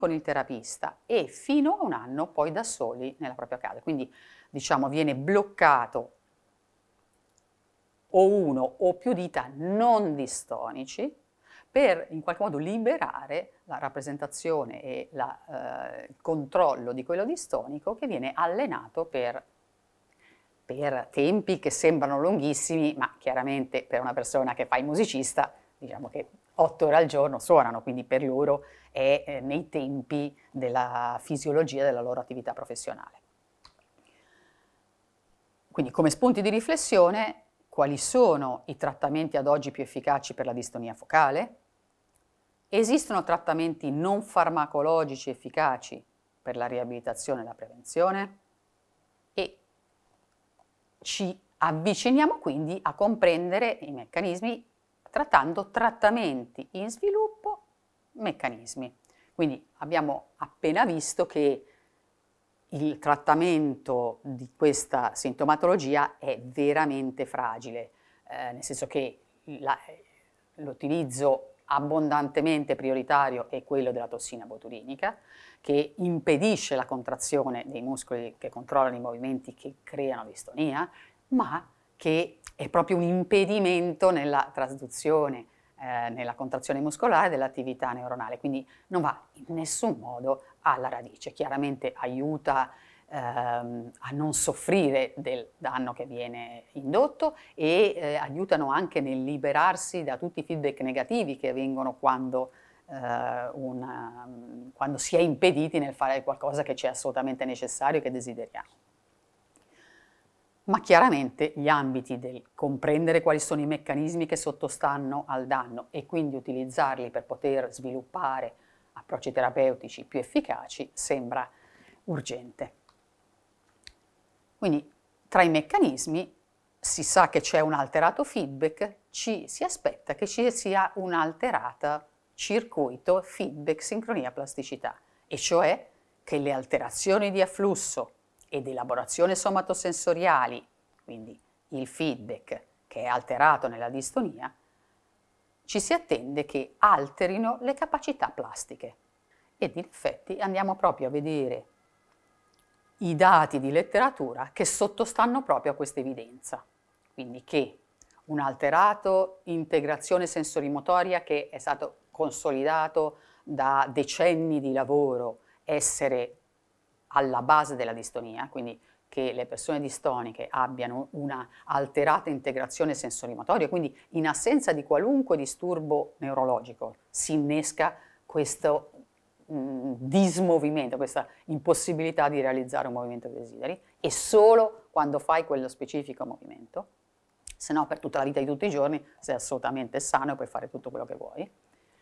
con il terapista e fino a 1 anno poi da soli nella propria casa. Quindi diciamo viene bloccato o uno o più dita non distonici per in qualche modo liberare la rappresentazione e il controllo di quello distonico che viene allenato per tempi che sembrano lunghissimi, ma chiaramente per una persona che fa il musicista, diciamo che 8 ore al giorno suonano, quindi per loro è nei tempi della fisiologia della loro attività professionale. Quindi come spunti di riflessione, quali sono i trattamenti ad oggi più efficaci per la distonia focale? Esistono trattamenti non farmacologici efficaci per la riabilitazione e la prevenzione? E ci avviciniamo quindi a comprendere i meccanismi trattando trattamenti in sviluppo, meccanismi. Quindi abbiamo appena visto che il trattamento di questa sintomatologia è veramente fragile, nel senso che l'utilizzo abbondantemente prioritario è quello della tossina botulinica, che impedisce la contrazione dei muscoli che controllano i movimenti che creano distonia, ma che è proprio un impedimento nella trasduzione, nella contrazione muscolare dell'attività neuronale, quindi non va in nessun modo alla radice. Chiaramente aiuta a non soffrire del danno che viene indotto e aiutano anche nel liberarsi da tutti i feedback negativi che avvengono quando si è impediti nel fare qualcosa che ci è assolutamente necessario e che desideriamo. Ma chiaramente gli ambiti del comprendere quali sono i meccanismi che sottostanno al danno e quindi utilizzarli per poter sviluppare approcci terapeutici più efficaci sembra urgente. Quindi tra i meccanismi si sa che c'è un alterato feedback, ci si aspetta che ci sia un alterato circuito feedback sincronia plasticità, e cioè che le alterazioni di afflusso ed elaborazione somatosensoriali, quindi il feedback che è alterato nella distonia, ci si attende che alterino le capacità plastiche. Ed in effetti andiamo proprio a vedere i dati di letteratura che sottostanno proprio a questa evidenza. Quindi che un'alterato integrazione sensorimotoria che è stato consolidato da decenni di lavoro essere alla base della distonia, quindi che le persone distoniche abbiano una alterata integrazione sensorimotoria, quindi in assenza di qualunque disturbo neurologico si innesca questo dismovimento, questa impossibilità di realizzare un movimento che desideri, e solo quando fai quello specifico movimento, se no per tutta la vita di tutti i giorni sei assolutamente sano e puoi fare tutto quello che vuoi.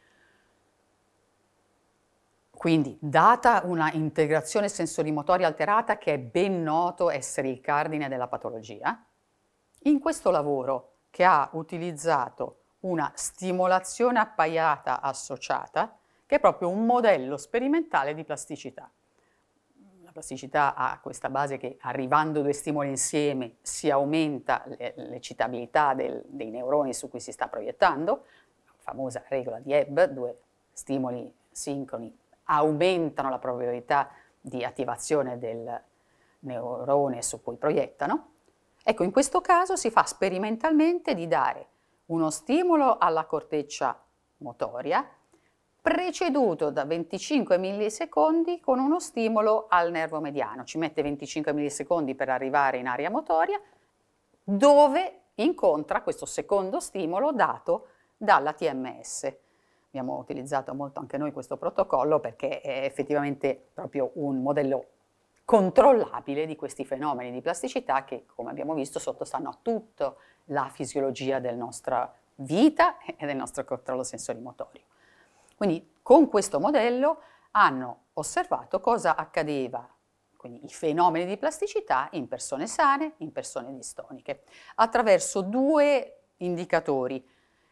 Quindi, data una integrazione sensorimotoria alterata, che è ben noto essere il cardine della patologia, in questo lavoro, che ha utilizzato una stimolazione appaiata associata, che è proprio un modello sperimentale di plasticità. La plasticità ha questa base che arrivando 2 stimoli insieme si aumenta l'eccitabilità dei neuroni su cui si sta proiettando, la famosa regola di Hebb, 2 stimoli sincroni aumentano la probabilità di attivazione del neurone su cui proiettano. Ecco, in questo caso si fa sperimentalmente di dare uno stimolo alla corteccia motoria preceduto da 25 millisecondi con uno stimolo al nervo mediano. Ci mette 25 millisecondi per arrivare in area motoria, dove incontra questo secondo stimolo dato dalla TMS. Abbiamo utilizzato molto anche noi questo protocollo perché è effettivamente proprio un modello controllabile di questi fenomeni di plasticità che, come abbiamo visto, sottostanno a tutta la fisiologia della nostra vita e del nostro controllo sensorimotorio. Quindi con questo modello hanno osservato cosa accadeva, quindi i fenomeni di plasticità in persone sane, in persone distoniche, attraverso 2 indicatori.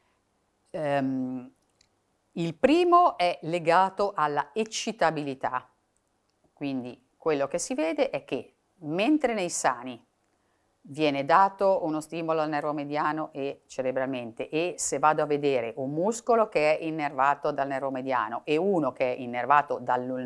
Il primo è legato alla eccitabilità, quindi quello che si vede è che mentre nei sani viene dato uno stimolo al nervo mediano e cerebralmente, e se vado a vedere un muscolo che è innervato dal nervo mediano e uno che è innervato dal